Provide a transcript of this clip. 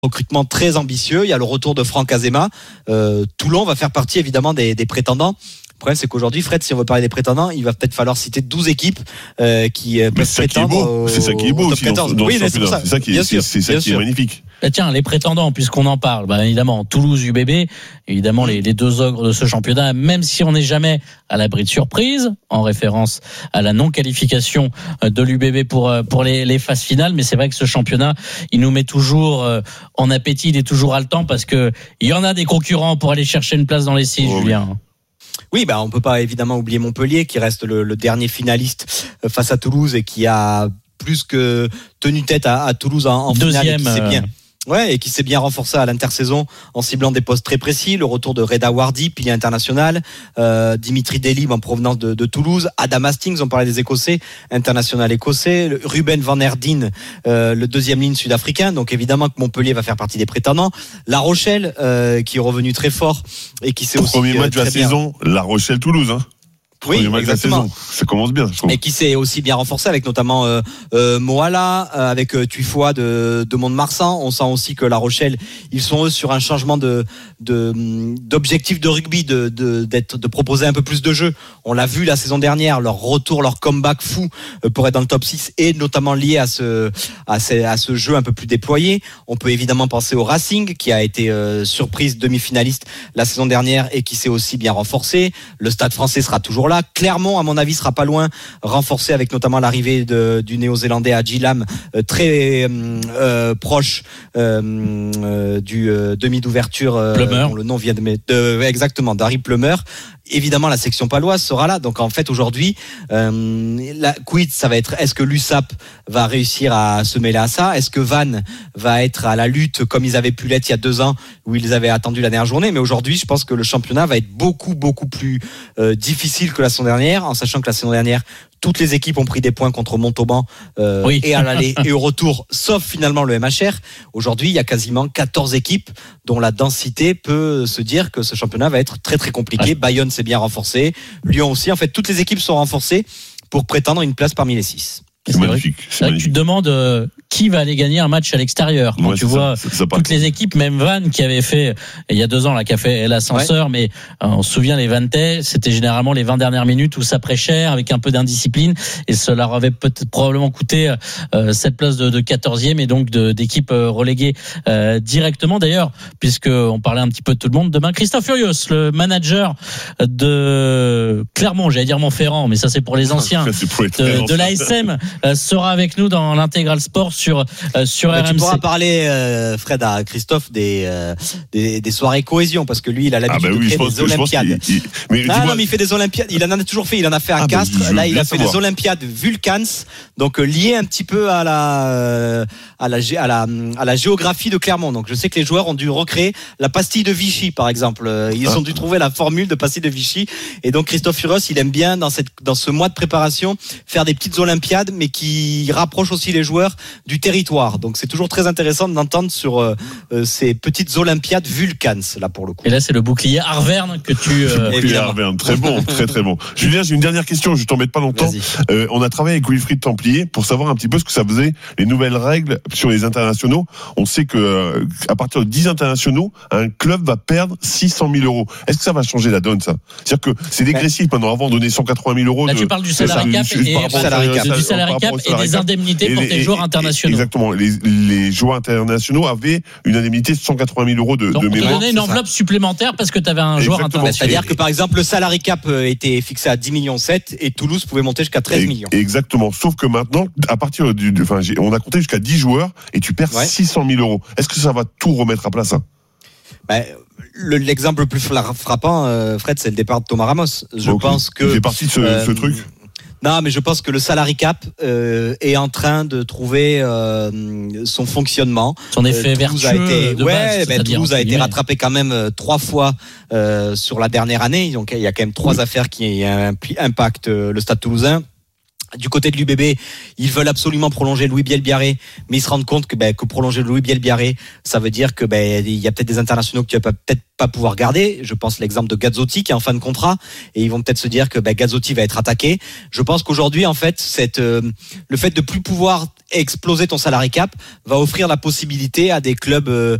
recrutement très ambitieux. Il y a le retour de Franck Azema. Toulon va faire partie évidemment des prétendants. Le problème, c'est qu'aujourd'hui, Fred, si on veut parler des prétendants, il va peut-être falloir citer 12 équipes qui peuvent prétendre. C'est ça qui est beau aussi dans oui, ce c'est pour ça. C'est ça qui est magnifique. Tiens, les prétendants, puisqu'on en parle, évidemment, Toulouse, UBB, évidemment les deux ogres de ce championnat, même si on n'est jamais à l'abri de surprise, en référence à la non-qualification de l'UBB pour les phases finales, mais c'est vrai que ce championnat, il nous met toujours en appétit, il est toujours haletant, parce que il y en a des concurrents pour aller chercher une place dans les 6, Julien. Oui, on peut pas évidemment oublier Montpellier, qui reste le dernier finaliste face à Toulouse et qui a plus que tenu tête à Toulouse en finale. Deuxième. Et qui s'est bien renforcé à l'intersaison en ciblant des postes très précis. Le retour de Reda Wardi, pilier international, Dimitri Delib en provenance de Toulouse, Adam Hastings, on parlait des Écossais, international écossais, Ruben Van Herdien, le deuxième ligne sud-africain. Donc évidemment que Montpellier va faire partie des prétendants. La Rochelle, qui est revenu très fort et qui s'est aussi premier match de la saison, La Rochelle-Toulouse. Oui, exactement. Ça commence bien, je trouve. Et qui s'est aussi bien renforcé avec notamment Moala, avec Tuifoa de Mont-de-Marsan. On sent aussi que La Rochelle, ils sont eux sur un changement d'objectif de rugby, de proposer un peu plus de jeu. On l'a vu la saison dernière, leur retour, leur comeback fou pour être dans le top 6 est notamment lié à ce jeu un peu plus déployé. On peut évidemment penser au Racing, qui a été surprise demi-finaliste la saison dernière et qui s'est aussi bien renforcé. Le Stade Français sera toujours là. Clermont, à mon avis, sera pas loin, renforcé avec notamment l'arrivée du Néo-Zélandais Adji Lam, très proche du demi d'ouverture, dont le nom vient exactement, d'Harry Plummer. Évidemment, la section paloise sera là. Donc en fait, aujourd'hui, ça va être, est-ce que l'USAP va réussir à se mêler à ça? Est-ce que Vannes va être à la lutte comme ils avaient pu l'être il y a 2 ans où ils avaient attendu la dernière journée? Mais aujourd'hui, je pense que le championnat va être beaucoup plus difficile que la saison dernière, en sachant que la saison dernière, toutes les équipes ont pris des points contre Montauban et à l'aller et au retour, sauf finalement le MHR. Aujourd'hui, il y a quasiment 14 équipes dont la densité peut se dire que ce championnat va être très très compliqué. Bayonne s'est bien renforcé, Lyon aussi. En fait, toutes les équipes sont renforcées pour prétendre une place parmi les 6. C'est magnifique. C'est vrai que tu te demandes qui va aller gagner un match à l'extérieur. Quand tu vois toutes les équipes, même Vannes qui avait fait il y a 2 ans là, qui a fait l'ascenseur, mais on se souvient les Vannetais, c'était généralement les 20 dernières minutes où ça prêchait avec un peu d'indiscipline et cela leur avait probablement coûté cette place de 14e et donc d'équipe reléguée directement. D'ailleurs, puisque on parlait un petit peu de tout le monde, demain Christophe Furios, le manager de Clermont, j'allais dire Montferrand, mais ça c'est pour les anciens de l'ASM. Sera avec nous dans l'Intégral Sport sur RMC. Tu pourras parler, Fred, à Christophe des soirées cohésion, parce que lui, il a l'habitude de créer des Olympiades. Mais il fait des Olympiades. Il en a toujours fait. Il en a fait à Castres. Là, il a fait des Olympiades Vulcans, donc lié un petit peu à la géographie de Clermont. Donc, je sais que les joueurs ont dû recréer la pastille de Vichy, par exemple. Ils ont dû trouver la formule de pastille de Vichy. Et donc, Christophe Furios, il aime bien dans ce mois de préparation faire des petites Olympiades, mais qui rapprochent aussi les joueurs du territoire. Donc c'est toujours très intéressant d'entendre sur ces petites Olympiades Vulcans, là pour le coup. Et là c'est le bouclier Arverne que tu... bouclier Arverne, très bon, très très bon. Julien, j'ai une dernière question, je t'embête pas longtemps. On a travaillé avec Wilfried Templier pour savoir un petit peu ce que ça faisait, les nouvelles règles sur les internationaux. On sait que à partir de 10 internationaux, un club va perdre 600 000 euros. Est-ce que ça va changer la donne, ça? C'est-à-dire que c'est dégressif maintenant. Avant, on donnait 180 000 euros. Là, tu parles du salary cap et des indemnités pour tes joueurs internationaux. Exactement. Les joueurs internationaux avaient une indemnité de 180 000 euros de mémoire. On te donnait une enveloppe supplémentaire parce que tu avais un joueur international. C'est-à-dire que par exemple, le salary cap était fixé à 10,7 millions et Toulouse pouvait monter jusqu'à 13 millions. Exactement. Sauf que maintenant, à partir on a compté jusqu'à 10 joueurs et tu perds 600 000 euros. Est-ce que ça va tout remettre à place, hein? L'exemple le plus frappant, Fred, c'est le départ de Thomas Ramos. Je pense que il fait partie de ce truc. Non, mais je pense que le salary cap est en train de trouver son fonctionnement. Son effet vertueux. Toulouse a été rattrapé quand même 3 fois sur la dernière année. Donc il y a quand même 3 affaires qui impactent le Stade Toulousain. Du côté de l'UBB, ils veulent absolument prolonger Louis Bielbiarré, mais ils se rendent compte que prolonger Louis Bielbiarré, ça veut dire que il y a peut-être des internationaux que tu vas peut-être pas pouvoir garder. Je pense l'exemple de Gazzotti qui est en fin de contrat et ils vont peut-être se dire que Gazzotti va être attaqué. Je pense qu'aujourd'hui, en fait, le fait de plus pouvoir exploser ton salary cap va offrir la possibilité à des clubs